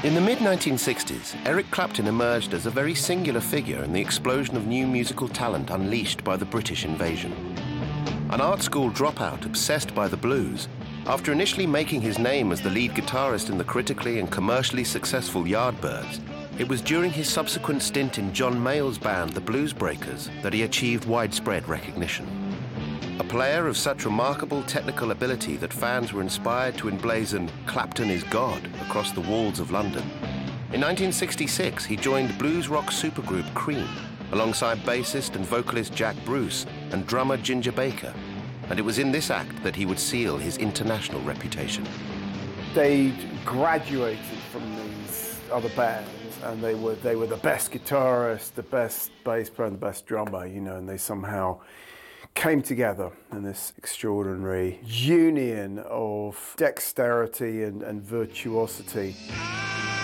In the mid-1960s, Eric Clapton emerged as a very singular figure in the explosion of new musical talent unleashed by the British invasion. An art school dropout obsessed by the blues, after initially making his name as the lead guitarist in the critically and commercially successful Yardbirds, it was during his subsequent stint in John Mayall's band, the Bluesbreakers, that he achieved widespread recognition. A player of such remarkable technical ability that fans were inspired to emblazon "Clapton is God" across the walls of London. In 1966, he joined blues rock supergroup Cream, alongside bassist and vocalist Jack Bruce and drummer Ginger Baker, and it was in this act that he would seal his international reputation. They graduated from these other bands, and they were the best guitarist, the best bass player, and the best drummer, and they somehow came together in this extraordinary union of dexterity and virtuosity.